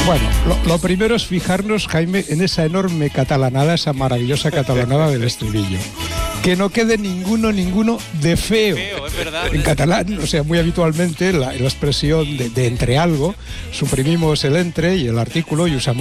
Bueno, lo primero es fijarnos, Jaime, en esa enorme catalanada, esa maravillosa catalanada del estribillo. Que no quede ninguno de feo. Es verdad. En catalán, o sea, muy habitualmente la expresión de entre algo, suprimimos el entre y el artículo y usamos